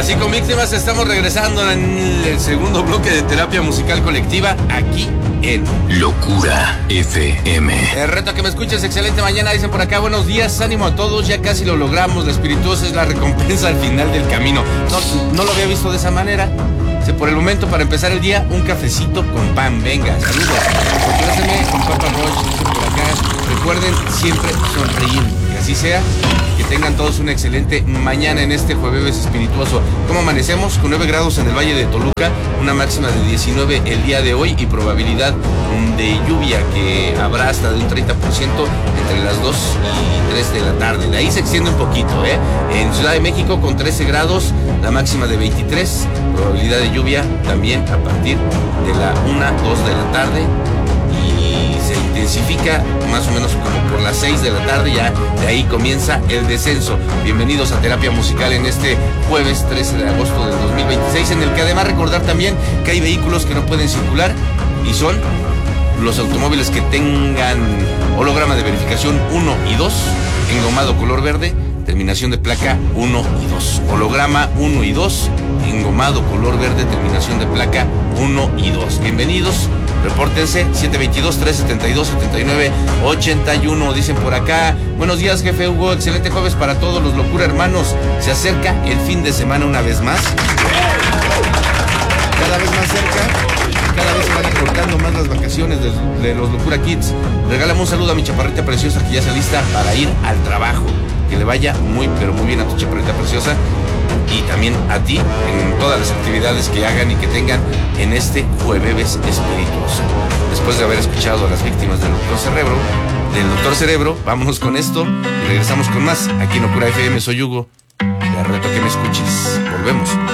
Así con víctimas estamos regresando en el segundo bloque de terapia musical colectiva aquí en Locura FM. El reto a que me escuches, excelente mañana, dicen por acá, buenos días, ánimo a todos, ya casi lo logramos, la espirituosa es la recompensa al final del camino. No lo había visto de esa manera. Por el momento, para empezar el día, un cafecito con pan, venga, saludos. Complácenme con Papa Roach, dicen por acá, recuerden siempre sonreír, que así sea. Que tengan todos una excelente mañana en este jueves espirituoso. ¿Cómo amanecemos? Con 9 grados en el Valle de Toluca, una máxima de 19 el día de hoy y probabilidad de lluvia que habrá hasta de un 30% entre las 2 y 3 de la tarde. De ahí se extiende un poquito, En Ciudad de México con 13 grados, la máxima de 23, probabilidad de lluvia también a partir de la 1, 2 de la tarde. Se intensifica más o menos como por las 6 de la tarde, ya de ahí comienza el descenso. Bienvenidos a Terapia Musical en este jueves 13 de agosto del 2026, en el que además recordar también que hay vehículos que no pueden circular y son los automóviles que tengan holograma de verificación 1 y 2, engomado color verde, terminación de placa 1 y 2. Holograma 1 y 2, engomado color verde, terminación de placa 1 y 2. Bienvenidos. Repórtense, 722-372-7981, dicen por acá. Buenos días, jefe Hugo, excelente jueves para todos los Locura Hermanos. Se acerca el fin de semana una vez más. Cada vez más cerca, cada vez se van acortando más las vacaciones de los Locura Kids. Regálame un saludo a mi chaparrita preciosa que ya se lista para ir al trabajo. Que le vaya muy, pero muy bien a tu chaparrita preciosa. Y también a ti en todas las actividades que hagan y que tengan en este jueves espirituoso. Después de haber escuchado a las víctimas del Doctor Cerebro, vámonos con esto y regresamos con más aquí en Locura FM. Soy Hugo. Te reto que me escuches. Volvemos.